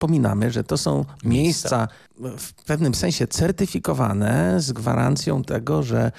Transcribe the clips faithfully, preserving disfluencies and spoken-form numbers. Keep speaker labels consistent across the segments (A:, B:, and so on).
A: przypominamy, że to są miejsca w pewnym sensie certyfikowane z gwarancją tego, że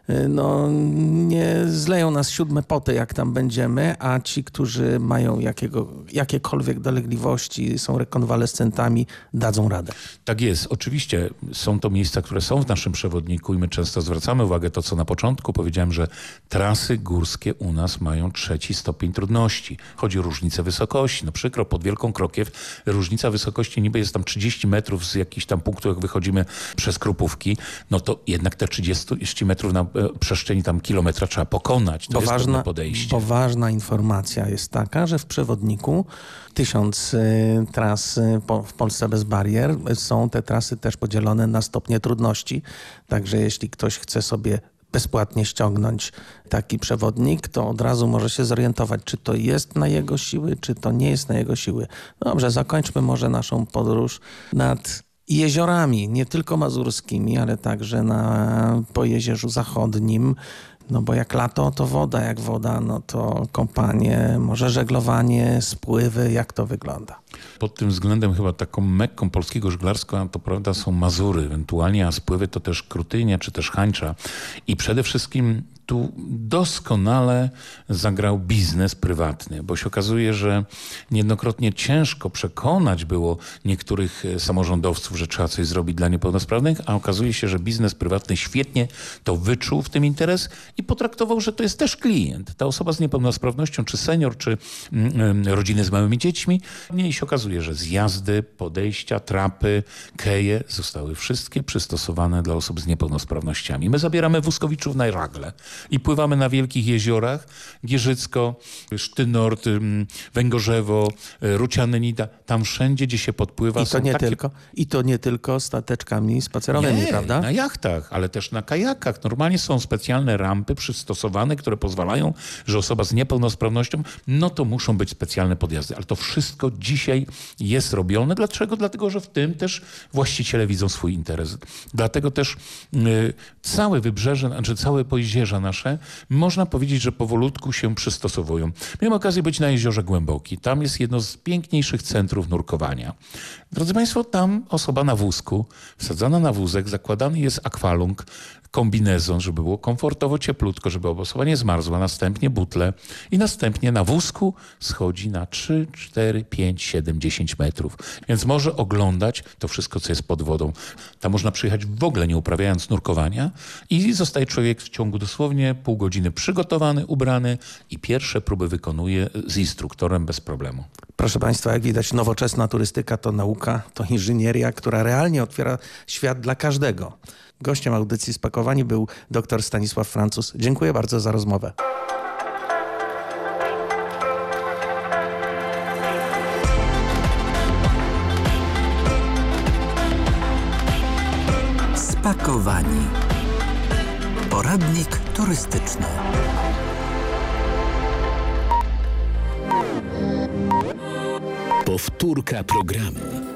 A: no, nie zleją nas siódme poty, jak tam będziemy, a ci, którzy mają jakiego, jakiekolwiek dolegliwości, są rekonwalescentami, dadzą radę.
B: Tak jest. Oczywiście są to miejsca, które są w naszym przewodniku i my często zwracamy uwagę to, co na początku powiedziałem, że trasy górskie u nas mają trzeci stopień trudności. Chodzi o różnicę wysokości. No przykro, pod Wielką Krokiew różnica wysokości niby jest tam trzydzieści metrów z jakichś tam punktów, jak wychodzimy przez Krupówki, no to jednak te trzydzieści metrów na przestrzeni tam kilometra trzeba pokonać. To
A: bo
B: jest
A: ważna,
B: pewne podejście.
A: Bo ważna informacja jest taka, że w przewodniku tysiąc y, tras y, po, w Polsce bez barier są te trasy też podzielone na stopnie trudności. Także jeśli ktoś chce sobie bezpłatnie ściągnąć taki przewodnik, to od razu może się zorientować, czy to jest na jego siły, czy to nie jest na jego siły. Dobrze, zakończmy może naszą podróż nad i jeziorami, nie tylko mazurskimi, ale także na, po Jezierzu Zachodnim. No bo jak lato, to woda, jak woda, no to kąpanie, może żeglowanie, spływy, jak to wygląda?
B: Pod tym względem chyba taką mekką polskiego żeglarstwa to prawda są Mazury, ewentualnie, a spływy to też Krutynia czy też Hańcza. I przede wszystkim tu doskonale zagrał biznes prywatny, bo się okazuje, że niejednokrotnie ciężko przekonać było niektórych samorządowców, że trzeba coś zrobić dla niepełnosprawnych, a okazuje się, że biznes prywatny świetnie to wyczuł w tym interes i potraktował, że to jest też klient. Ta osoba z niepełnosprawnością, czy senior, czy mm, rodziny z małymi dziećmi. I się okazuje, że zjazdy, podejścia, trapy, keje zostały wszystkie przystosowane dla osób z niepełnosprawnościami. My zabieramy wózkowiczów na ragle i pływamy na wielkich jeziorach, Gierzycko, Sztynort, Węgorzewo, Ruciane Nida, tam wszędzie, gdzie się podpływa.
A: I to, nie, takie... tylko, I to nie tylko stateczkami spacerowymi,
B: nie,
A: prawda?
B: Na jachtach, ale też na kajakach. Normalnie są specjalne rampy przystosowane, które pozwalają, że osoba z niepełnosprawnością, no to muszą być specjalne podjazdy. Ale to wszystko dzisiaj jest robione. Dlaczego? Dlatego, że w tym też właściciele widzą swój interes. Dlatego też y, całe wybrzeże, znaczy całe pojezierza nasze, można powiedzieć, że powolutku się przystosowują. Miałem okazję być na Jeziorze Głęboki. Tam jest jedno z piękniejszych centrów nurkowania. Drodzy Państwo, tam osoba na wózku, wsadzana na wózek, zakładany jest akwalung, kombinezon, żeby było komfortowo, cieplutko, żeby osoba nie zmarzła, następnie butle i następnie na wózku schodzi na trzy, cztery, pięć, siedem, dziesięć metrów. Więc może oglądać to wszystko, co jest pod wodą. Tam można przyjechać w ogóle nie uprawiając nurkowania i zostaje człowiek w ciągu dosłownie pół godziny przygotowany, ubrany i pierwsze próby wykonuje z instruktorem bez problemu.
A: Proszę Państwa, jak widać, nowoczesna turystyka to nauka, to inżynieria, która realnie otwiera świat dla każdego. Gościem audycji Spakowani był dr Stanisław Francuz. Dziękuję bardzo za rozmowę.
C: Spakowani. Poradnik turystyczny.
D: Powtórka programu.